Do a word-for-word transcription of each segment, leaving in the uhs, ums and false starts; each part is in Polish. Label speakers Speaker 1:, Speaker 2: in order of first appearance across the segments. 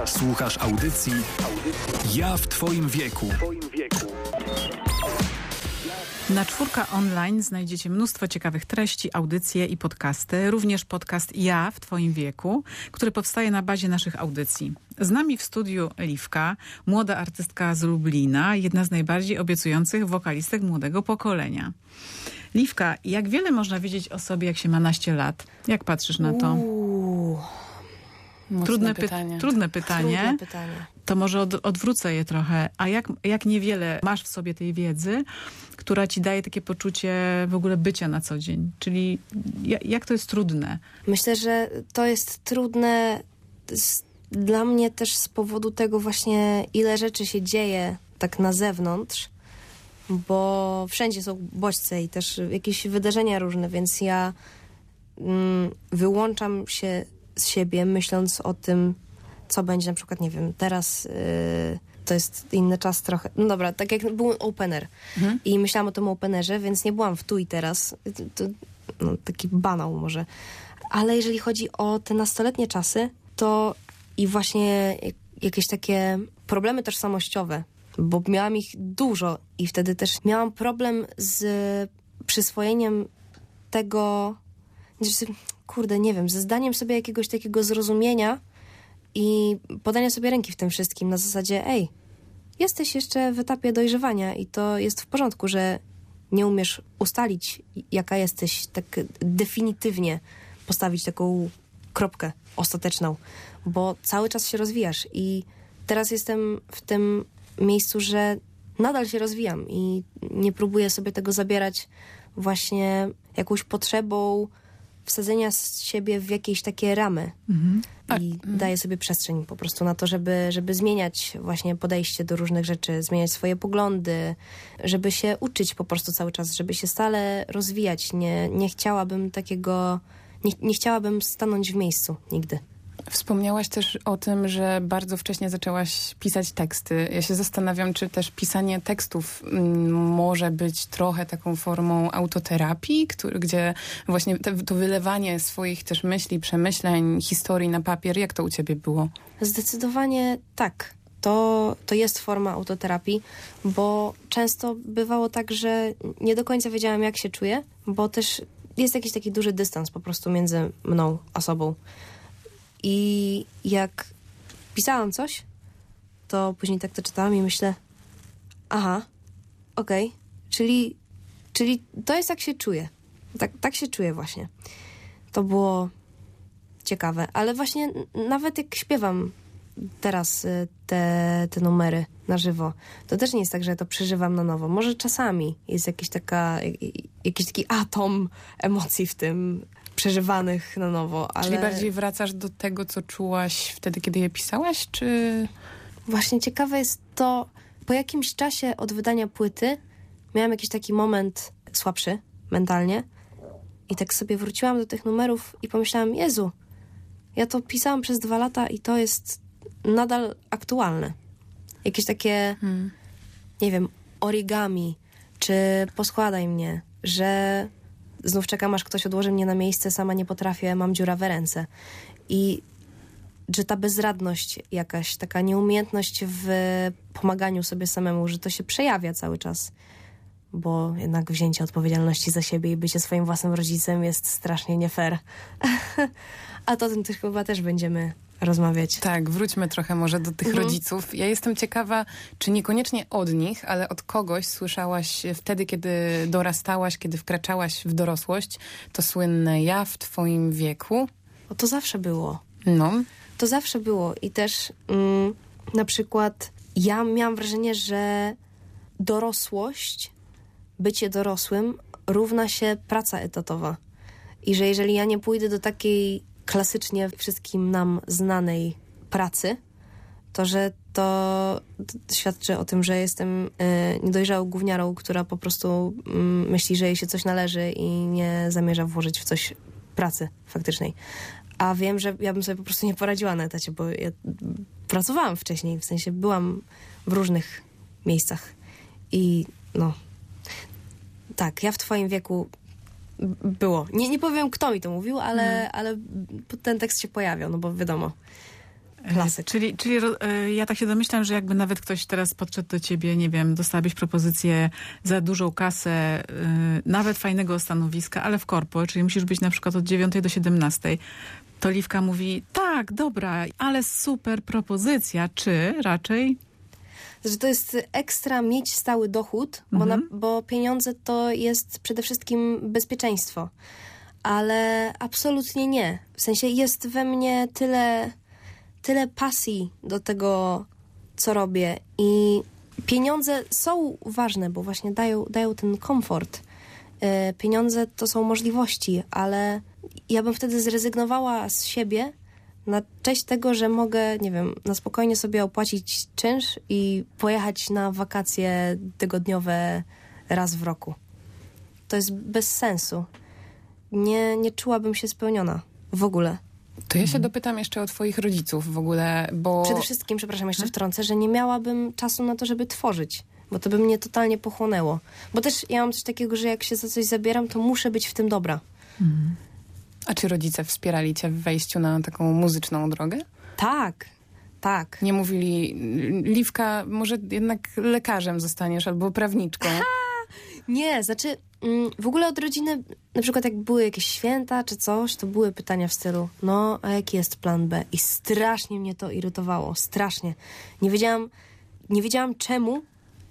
Speaker 1: Słuchasz audycji Ja w Twoim wieku.
Speaker 2: Na Czwórka Online znajdziecie mnóstwo ciekawych treści, audycje i podcasty. Również podcast Ja w Twoim wieku, który powstaje na bazie naszych audycji. Z nami w studiu Liwka, młoda artystka z Lublina, jedna z najbardziej obiecujących wokalistek młodego pokolenia. Liwka, jak wiele można wiedzieć o sobie, jak się ma naście lat? Jak patrzysz na to?
Speaker 3: Uuu,
Speaker 2: Trudne,
Speaker 3: py-
Speaker 2: pytanie. Trudne pytanie.
Speaker 3: Trudne pytanie.
Speaker 2: To może od, odwrócę je trochę. A jak, jak niewiele masz w sobie tej wiedzy, która ci daje takie poczucie w ogóle bycia na co dzień? Czyli jak, jak to jest trudne?
Speaker 3: Myślę, że to jest trudne z, dla mnie też z powodu tego właśnie, ile rzeczy się dzieje tak na zewnątrz, bo wszędzie są bodźce i też jakieś wydarzenia różne, więc ja mm, wyłączam się z siebie, myśląc o tym, co będzie na przykład, nie wiem, teraz yy, to jest inny czas trochę. No dobra, tak jak był opener mhm. i myślałam o tym openerze, więc nie byłam w tu i teraz. To, to, no, taki banał może. Ale jeżeli chodzi o te nastoletnie czasy, to i właśnie jakieś takie problemy tożsamościowe, bo miałam ich dużo i wtedy też miałam problem z przyswojeniem tego, kurde, nie wiem, ze zdaniem sobie jakiegoś takiego zrozumienia i podania sobie ręki w tym wszystkim na zasadzie, ej, jesteś jeszcze w etapie dojrzewania i to jest w porządku, że nie umiesz ustalić, jaka jesteś, tak definitywnie postawić taką kropkę ostateczną, bo cały czas się rozwijasz i teraz jestem w tym miejscu, że nadal się rozwijam i nie próbuję sobie tego zabierać właśnie jakąś potrzebą wsadzenia z siebie w jakieś takie ramy mhm. i A, daję sobie przestrzeń po prostu na to, żeby, żeby zmieniać właśnie podejście do różnych rzeczy, zmieniać swoje poglądy, żeby się uczyć po prostu cały czas, żeby się stale rozwijać. Nie, nie chciałabym takiego, nie, nie chciałabym stanąć w miejscu nigdy.
Speaker 4: Wspomniałaś też o tym, że bardzo wcześnie zaczęłaś pisać teksty. Ja się zastanawiam, czy też pisanie tekstów m, może być trochę taką formą autoterapii, który, gdzie właśnie te, to wylewanie swoich też myśli, przemyśleń, historii na papier. Jak to u ciebie było?
Speaker 3: Zdecydowanie tak. To, to jest forma autoterapii, bo często bywało tak, że nie do końca wiedziałam, jak się czuję, bo też jest jakiś taki duży dystans po prostu między mną a sobą. I jak pisałam coś, to później tak to czytałam i myślę, aha, okej, okay, czyli, czyli to jest jak się czuję. Tak, tak się czuję właśnie. To było ciekawe, ale właśnie nawet jak śpiewam teraz te, te numery na żywo, to też nie jest tak, że ja to przeżywam na nowo. Może czasami jest jakiś, taka, jakiś taki atom emocji w tym, przeżywanych na nowo, ale...
Speaker 4: Czyli bardziej wracasz do tego, co czułaś wtedy, kiedy je pisałaś, czy...
Speaker 3: Właśnie ciekawe jest to, po jakimś czasie od wydania płyty miałam jakiś taki moment słabszy mentalnie i tak sobie wróciłam do tych numerów i pomyślałam, Jezu, ja to pisałam przez dwa lata i to jest nadal aktualne. Jakieś takie, hmm. nie wiem, origami, czy poskładaj mnie, że... Znów czekam, aż ktoś odłoży mnie na miejsce, sama nie potrafię, mam dziurawe ręce. I że ta bezradność jakaś, taka nieumiejętność w pomaganiu sobie samemu, że to się przejawia cały czas. Bo jednak wzięcie odpowiedzialności za siebie i bycie swoim własnym rodzicem jest strasznie nie fair. A to o tym też chyba też będziemy rozmawiać.
Speaker 4: Tak, wróćmy trochę może do tych mhm. rodziców. Ja jestem ciekawa, czy niekoniecznie od nich, ale od kogoś słyszałaś wtedy, kiedy dorastałaś, kiedy wkraczałaś w dorosłość, to słynne ja w twoim wieku.
Speaker 3: O, to zawsze było.
Speaker 4: No.
Speaker 3: To zawsze było i też mm, na przykład ja miałam wrażenie, że dorosłość, bycie dorosłym równa się praca etatowa. I że jeżeli ja nie pójdę do takiej klasycznie wszystkim nam znanej pracy, to że to, to świadczy o tym, że jestem y, niedojrzałą gówniarą, która po prostu y, myśli, że jej się coś należy i nie zamierza włożyć w coś pracy faktycznej. A wiem, że ja bym sobie po prostu nie poradziła na etacie, bo ja pracowałam wcześniej, w sensie byłam w różnych miejscach i no tak, ja w twoim wieku było. Nie, nie powiem, kto mi to mówił, ale, mm. ale ten tekst się pojawiał, no bo wiadomo. Klasyk.
Speaker 2: Czyli, czyli ja tak się domyślam, że jakby nawet ktoś teraz podszedł do ciebie, nie wiem, dostałabyś propozycję za dużą kasę, nawet fajnego stanowiska, ale w korpo, czyli musisz być na przykład od dziewiątej do siedemnastej. To Liwka mówi, tak, dobra, ale super propozycja, czy raczej...
Speaker 3: Że to jest ekstra mieć stały dochód, bo,
Speaker 2: Mhm.
Speaker 3: na, bo pieniądze to jest przede wszystkim bezpieczeństwo. Ale absolutnie nie. W sensie jest we mnie tyle, tyle pasji do tego, co robię. I pieniądze są ważne, bo właśnie dają, dają ten komfort. Yy, pieniądze to są możliwości, ale ja bym wtedy zrezygnowała z siebie na cześć tego, że mogę, nie wiem, na spokojnie sobie opłacić czynsz i pojechać na wakacje tygodniowe raz w roku. To jest bez sensu. Nie, nie czułabym się spełniona w ogóle.
Speaker 4: To ja się dopytam jeszcze o twoich rodziców w ogóle, bo...
Speaker 3: Przede wszystkim, przepraszam, jeszcze wtrącę, że nie miałabym czasu na to, żeby tworzyć, bo to by mnie totalnie pochłonęło. Bo też ja mam coś takiego, że jak się za coś zabieram, to muszę być w tym dobra.
Speaker 2: Mhm.
Speaker 4: A czy rodzice wspierali cię w wejściu na taką muzyczną drogę?
Speaker 3: Tak, tak.
Speaker 4: Nie mówili, Liwka, może jednak lekarzem zostaniesz albo prawniczką?
Speaker 3: Nie, znaczy mm, w ogóle od rodziny, na przykład jak były jakieś święta czy coś, to były pytania w stylu, no a jaki jest plan B? I strasznie mnie to irytowało, strasznie. Nie wiedziałam, nie wiedziałam czemu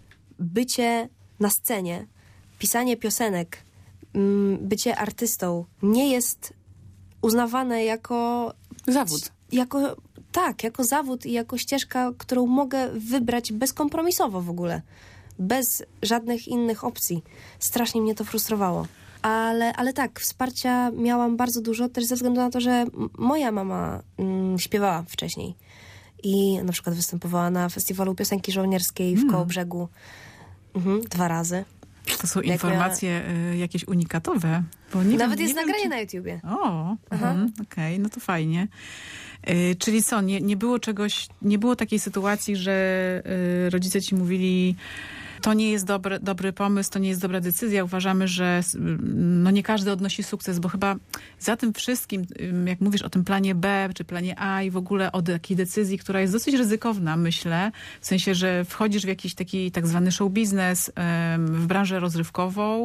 Speaker 3: bycie na scenie, pisanie piosenek, mm, bycie artystą nie jest uznawane jako...
Speaker 4: Zawód.
Speaker 3: Jako, tak, jako zawód i jako ścieżka, którą mogę wybrać bezkompromisowo w ogóle. Bez żadnych innych opcji. Strasznie mnie to frustrowało. Ale, ale tak, wsparcia miałam bardzo dużo, też ze względu na to, że m- moja mama mm, śpiewała wcześniej. I na przykład występowała na festiwalu piosenki żołnierskiej w
Speaker 2: Mm.
Speaker 3: Kołobrzegu mhm, dwa razy.
Speaker 2: To są
Speaker 3: Jak
Speaker 2: informacje y, jakieś unikatowe. Bo nie
Speaker 3: Nawet
Speaker 2: wiem,
Speaker 3: jest
Speaker 2: nie wiem,
Speaker 3: nagranie
Speaker 2: czy...
Speaker 3: na YouTubie.
Speaker 2: O,
Speaker 3: Aha.
Speaker 2: mhm, okej, no to fajnie. Y, czyli co, nie, nie było czegoś, nie było takiej sytuacji, że y, rodzice ci mówili, to nie jest dobry, dobry pomysł, to nie jest dobra decyzja. Uważamy, że no nie każdy odnosi sukces, bo chyba za tym wszystkim, jak mówisz o tym planie B czy planie A i w ogóle o takiej decyzji, która jest dosyć ryzykowna, myślę, w sensie, że wchodzisz w jakiś taki tak zwany show biznes, w branżę rozrywkową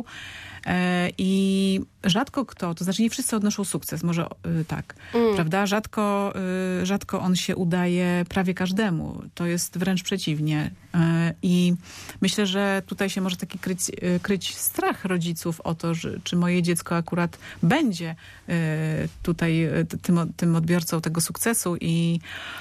Speaker 2: i rzadko kto, to znaczy nie wszyscy odnoszą sukces, może tak,
Speaker 3: Mm.
Speaker 2: prawda? Rzadko, rzadko on się udaje prawie każdemu. To jest wręcz przeciwnie. I myślę, że tutaj się może taki kryć, kryć strach rodziców o to, że, czy moje dziecko akurat będzie tutaj tym, tym odbiorcą tego sukcesu i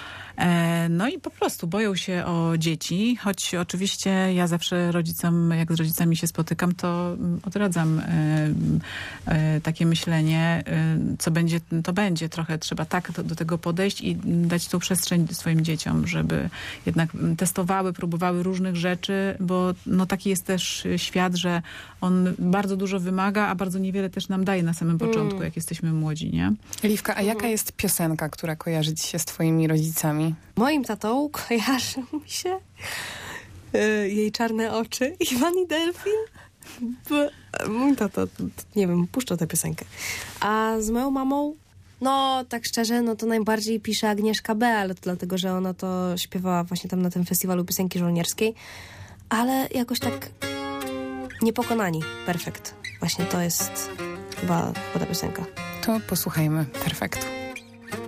Speaker 2: no i po prostu boją się o dzieci, choć oczywiście ja zawsze rodzicom, jak z rodzicami się spotykam, to odradzam e, e, takie myślenie, e, co będzie, to będzie. Trochę trzeba tak do, do tego podejść i dać tą przestrzeń swoim dzieciom, żeby jednak testowały, próbowały różnych rzeczy, bo no taki jest też świat, że on bardzo dużo wymaga, a bardzo niewiele też nam daje na samym początku, jak jesteśmy młodzi, nie?
Speaker 4: Liwka, a jaka jest piosenka, która kojarzy ci się z twoimi rodzicami?
Speaker 3: Moim tatą kojarzy mi się y, jej czarne oczy i Pani Delfin. Bo mój tata, nie wiem, puszczał tę piosenkę. A z moją mamą, no tak szczerze, no to najbardziej pisze Agnieszka B., ale to dlatego, że ona to śpiewała właśnie tam na tym festiwalu piosenki żołnierskiej. Ale jakoś tak Niepokonani. Perfekt. Właśnie to jest chyba, chyba ta piosenka.
Speaker 4: To posłuchajmy. Perfekt.